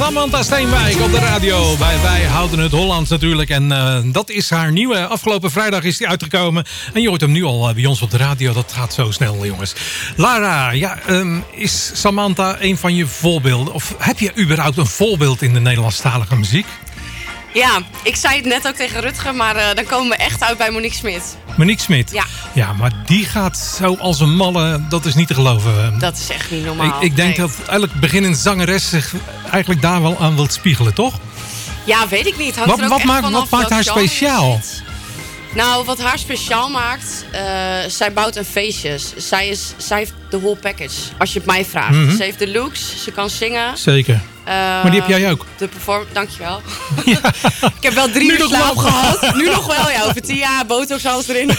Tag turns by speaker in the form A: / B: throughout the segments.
A: Samantha Steenwijk op de radio. Wij houden het Hollands natuurlijk. En dat is haar nieuwe. Afgelopen vrijdag is die uitgekomen. En je hoort hem nu al bij ons op de radio. Dat gaat zo snel, jongens. Lara, is Samantha een van je voorbeelden? Of heb je überhaupt een voorbeeld in de Nederlandstalige muziek?
B: Ja, ik zei het net ook tegen Rutger, maar dan komen we echt uit bij Monique Smit.
A: Monique Smit?
B: Ja.
A: Ja, maar die gaat zo als een malle, dat is niet te geloven.
B: Dat is echt niet normaal.
A: Ik denk dat elk beginnend zangeres zich eigenlijk daar wel aan wilt spiegelen, toch?
B: Ja, weet ik niet. Hangt er ook
A: Wat maakt haar speciaal?
B: Nou, wat haar speciaal maakt, zij bouwt een feestjes. Zij heeft de whole package, als je het mij vraagt.
A: Mm-hmm.
B: Ze heeft de looks, ze kan zingen.
A: Zeker. Maar die heb jij ook.
B: De performance, dankjewel. Ja. Ik heb wel 3 uur slaap gehad. Nu nog wel, ja. Over 10 jaar, botox, alles erin.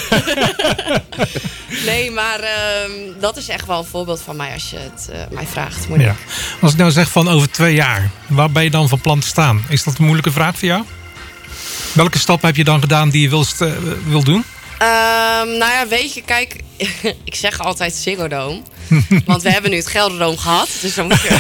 B: Nee, maar dat is echt wel een voorbeeld van mij als je het mij vraagt. Ja.
A: Als ik nou zeg van over 2 jaar, waar ben je dan van plan te staan? Is dat een moeilijke vraag voor jou? Welke stap heb je dan gedaan die je wil doen?
B: Nou ja, weet je, kijk, ik zeg altijd Ziggo Dome. Want we hebben nu het Gelderdoom gehad. Dus dan moet je...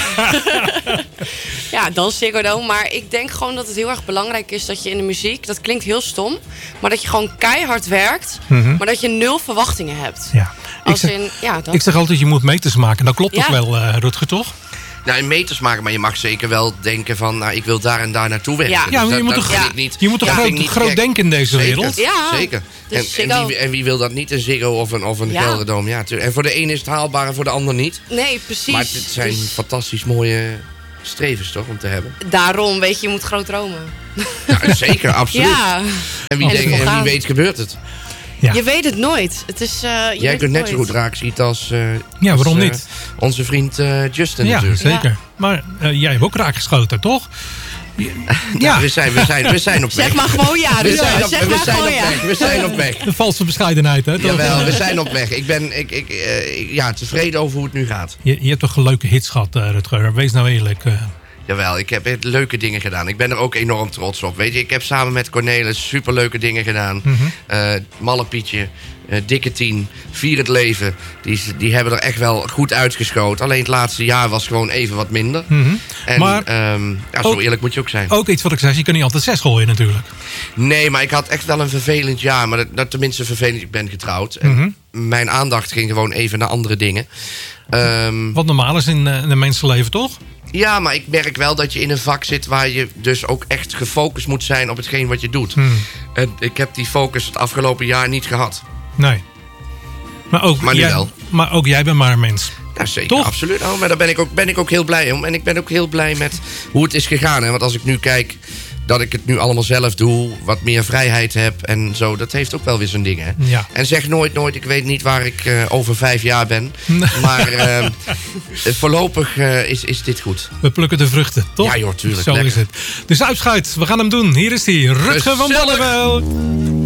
B: ja, dan Ziggo Dome. Maar ik denk gewoon dat het heel erg belangrijk is dat je in de muziek... Dat klinkt heel stom, maar dat je gewoon keihard werkt. Mm-hmm. Maar dat je 0 verwachtingen hebt.
A: Ja. Ik zeg altijd, je moet meters maken. Dat klopt toch wel, Rutger, toch?
C: Nou, in meters maken, maar je mag zeker wel denken van... Nou, ik wil daar en daar naartoe werken. Ja,
A: ja, maar
C: dus
A: je moet toch groot denken in deze wereld?
B: Ja,
C: zeker.
B: Dus
C: en wie wil dat niet? Een Ziggo of een Gelderdoom? Ja, en voor de een is het haalbaar en voor de ander niet.
B: Nee, precies.
C: Maar het zijn fantastisch mooie strevens, toch, om te hebben.
B: Daarom, weet je, je moet groot dromen.
C: Ja, zeker, absoluut.
B: Ja.
C: En wie weet gebeurt het.
B: Ja. Je weet het nooit. Het is,
C: jij kunt net zo goed raakschieten als,
A: waarom niet?
C: Onze vriend Justin
A: ja,
C: natuurlijk.
A: Zeker. Ja. Maar jij hebt ook raakgeschoten, toch?
C: Ja, we zijn op weg.
B: Zeg maar gewoon ja.
C: We zijn op weg.
A: De valse bescheidenheid, hè?
C: Jawel, we zijn op weg. Ik ben tevreden over hoe het nu gaat.
A: Je hebt toch leuke hits gehad, Rutger? Wees nou eerlijk.
C: Jawel, ik heb leuke dingen gedaan. Ik ben er ook enorm trots op. Weet je, ik heb samen met Cornelis superleuke dingen gedaan. Mm-hmm. Malle Pietje, Dikke 10, Vier het Leven. Die hebben er echt wel goed uitgeschoten. Alleen het laatste jaar was gewoon even wat minder. Mm-hmm. En
A: maar,
C: zo eerlijk moet je ook zijn.
A: Ook iets wat ik zei, je kan niet altijd 6 gooien natuurlijk.
C: Nee, maar ik had echt wel een vervelend jaar. Maar tenminste vervelend, ik ben getrouwd. En mijn aandacht ging gewoon even naar andere dingen.
A: Wat normaal is in een mensenleven, toch?
C: Ja, maar ik merk wel dat je in een vak zit waar je dus ook echt gefocust moet zijn op hetgeen wat je doet. En ik heb die focus het afgelopen jaar niet gehad.
A: Nee. Maar
C: nu wel.
A: Maar ook jij bent maar een mens.
C: Ja, zeker,
A: toch?
C: Absoluut. Oh, maar daar ben ik ook heel blij om. En ik ben ook heel blij met hoe het is gegaan. Hè? Want als ik nu kijk dat ik het nu allemaal zelf doe, wat meer vrijheid heb en zo, dat heeft ook wel weer zijn dingen.
A: Ja.
C: En zeg nooit, ik weet niet waar ik over 5 jaar ben. Maar voorlopig is dit goed.
A: We plukken de vruchten, toch?
C: Ja joh, tuurlijk.
A: Zo lekker. Is het. Dus uitschuit, we gaan hem doen. Hier is hij, Rutger van Bollenveld.